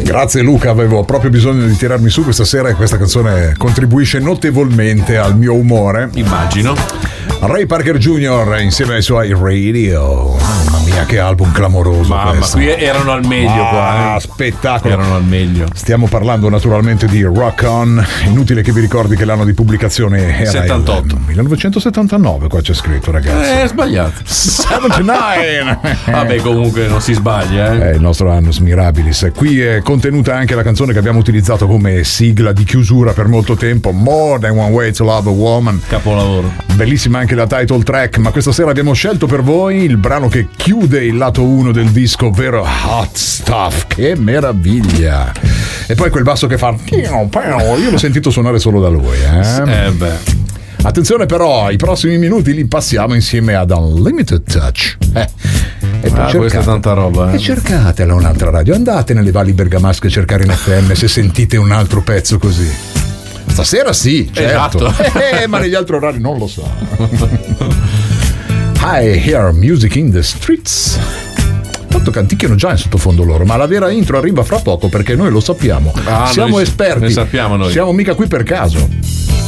Grazie Luca, avevo proprio bisogno di tirarmi su questa sera e questa canzone contribuisce notevolmente al mio umore. Immagino. Ray Parker Jr. insieme ai suoi Radio. Mamma mia, che album clamoroso. Mamma, qui erano al meglio qua. Spettacolo. Erano al meglio. Stiamo parlando naturalmente di Rock On. Inutile che vi ricordi che l'anno di pubblicazione era 78. 1979, qua c'è scritto, ragazzi. È sbagliato. 79. Vabbè, comunque non si sbaglia, È il nostro Annus Mirabilis. Qui è contenuta anche la canzone che abbiamo utilizzato come sigla di chiusura per molto tempo, More Than One Way to Love a Woman. Capolavoro. Bellissima anche la title track, ma questa sera abbiamo scelto per voi il brano che chiude il lato 1 del disco, ovvero Hot Stuff. Che meraviglia! E poi quel basso che fa, io l'ho sentito suonare solo da lui. Beh. Attenzione però, i prossimi minuti li passiamo insieme ad Unlimited Touch. E poi questa è tanta roba. E cercatela un'altra radio, andate nelle valli bergamasche a cercare in FM se sentite un altro pezzo così. Stasera sì, certo. Esatto. Ma negli altri orari non lo so. I hear music in the streets. Tanto canticchiano già in sottofondo loro, ma la vera intro arriva fra poco perché noi lo sappiamo. Siamo noi esperti. ne sappiamo noi. Siamo mica qui per caso.